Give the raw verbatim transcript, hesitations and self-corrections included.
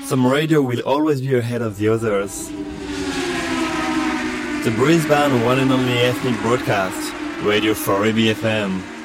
Some radio will always be ahead of the others. The Brisbane one and only ethnic broadcast, Radio four A B F M.